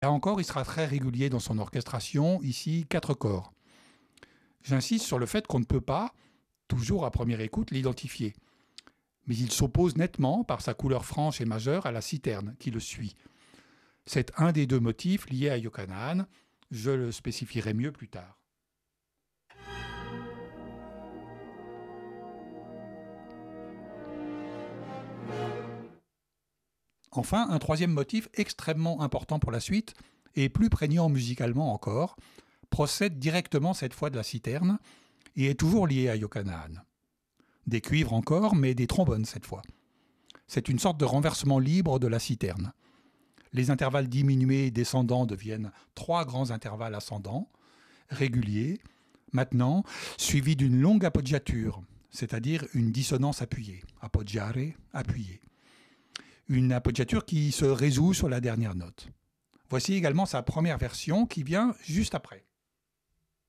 Là encore, il sera très régulier dans son orchestration, ici 4 corps. J'insiste sur le fait qu'on ne peut pas, toujours à première écoute, l'identifier. Mais il s'oppose nettement, par sa couleur franche et majeure, à la citerne qui le suit. C'est un des deux motifs liés à Yokanaan. Je le spécifierai mieux plus tard. Enfin, un troisième motif extrêmement important pour la suite, et plus prégnant musicalement encore, procède directement cette fois de la citerne et est toujours lié à Yokanaan. Des cuivres encore, mais des trombones cette fois. C'est une sorte de renversement libre de la citerne. Les intervalles diminués et descendants deviennent 3 grands intervalles ascendants, réguliers, maintenant suivis d'une longue appoggiature, c'est-à-dire une dissonance appuyée, appoggiare, appuyé. Une appoggiature qui se résout sur la dernière note. Voici également sa première version qui vient juste après.